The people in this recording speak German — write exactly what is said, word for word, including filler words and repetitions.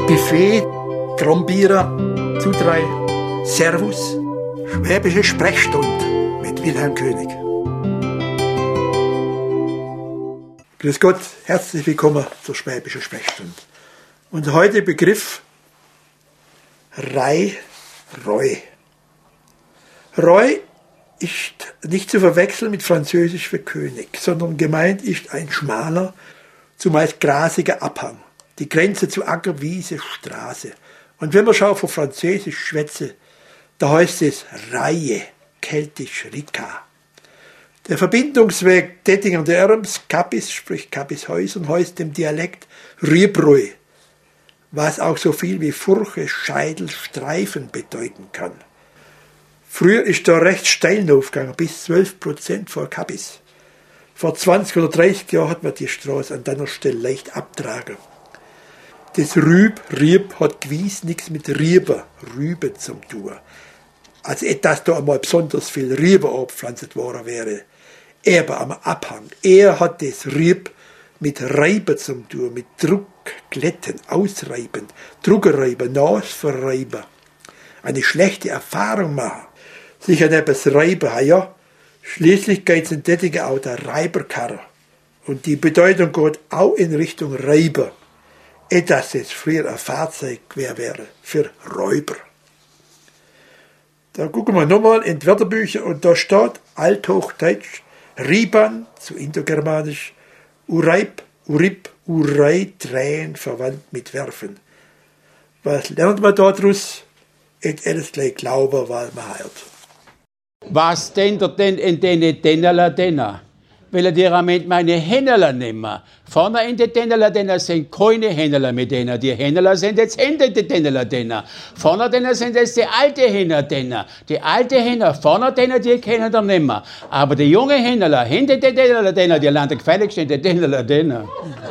Buffet, Trombierer, zu drei, Servus, Schwäbische Sprechstunde mit Wilhelm König. Grüß Gott, herzlich willkommen zur Schwäbischen Sprechstunde. Unser heutiger Begriff Rei, Reu. Reu ist nicht zu verwechseln mit Französisch für König, sondern gemeint ist ein schmaler, zumeist grasiger Abhang, die Grenze zu Acker, Wiese, Straße. Und wenn man schon von Französisch schwätze, da heißt es Reihe, keltisch Rika. Der Verbindungsweg Dettingen der Erms, Kappis, sprich Kappishäusern, heißt im Dialekt Riebrui, was auch so viel wie Furche, Scheidel, Streifen bedeuten kann. Früher ist da recht steil aufgegangen, bis zwölf Prozent vor Kappis. Vor zwanzig oder dreißig Jahren hat man die Straße an dieser Stelle leicht abtragen. Das Rüb, Rieb hat gewiss nichts mit Rieber, Rüben zum tun. Also etwas da einmal besonders viel Rieber abgepflanzt worden wäre. Aber am Abhang. Er hat das Rieb mit Reiben zum tun, mit Druck, Glätten, Ausreiben, Druckerreiben, Nasverreiben. Eine schlechte Erfahrung machen. Sich an etwas reiben, ja. Schließlich geht es in Dettingen auch der Reiberkarre. Und die Bedeutung geht auch in Richtung Reiber. Etwas, das früher ein Fahrzeug wäre für Räuber. Da gucken wir nochmal in die Wörterbücher und da steht Althochdeutsch Riban, zu Indogermanisch, Ureib, Urib, Urei, Tränen, verwandt mit Werfen. Was lernt man daraus? Et alles gleich glauben, weil man hört. Was denn der denn in den Dennerler Denner? Will er dir mit meine Hännerler nehmen? Vorne in den Dennerler Denner sind keine Hännerler mit denen. Die Hännerler sind jetzt hinter den Dennerler Denner. Vorne Denner sind jetzt die alte Hänner Denner. Die alte Hänner, vorne Denner, die kennen wir nicht mehr. Aber die junge Hännerler, hinter den Dennerler Denner, die landen gefälligst in den Dennerler Denner.